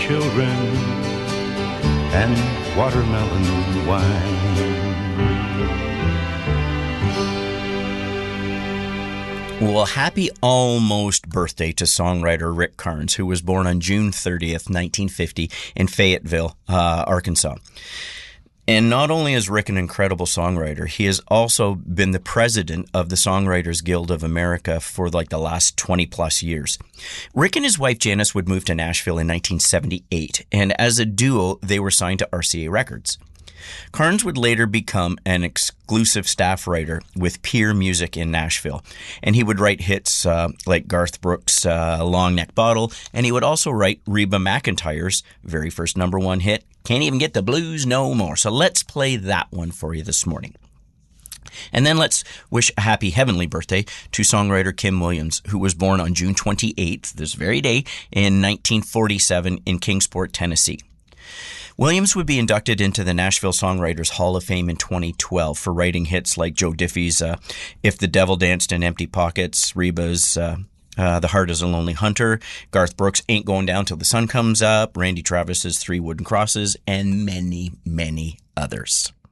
children and watermelon wine. Well, happy almost birthday to songwriter Rick Carnes, who was born on June 30th, 1950 in Fayetteville, Arkansas. And not only is Rick an incredible songwriter, he has also been the president of the Songwriters Guild of America for like the last 20 plus years. Rick and his wife Janice would move to Nashville in 1978, and as a duo, they were signed to RCA Records. Carnes would later become an exclusive staff writer with Peer Music in Nashville, and he would write hits like Garth Brooks' Long Neck Bottle, and he would also write Reba McEntire's very first number one hit, Can't Even Get the Blues No More. So let's play that one for you this morning. And then let's wish a happy heavenly birthday to songwriter Kim Williams, who was born on June 28th, this very day, in 1947 in Kingsport, Tennessee. Williams would be inducted into the Nashville Songwriters Hall of Fame in 2012 for writing hits like Joe Diffie's If the Devil Danced in Empty Pockets, Reba's The Heart is a Lonely Hunter, Garth Brooks' Ain't Going Down Till the Sun Comes Up, Randy Travis's Three Wooden Crosses, and many, many others.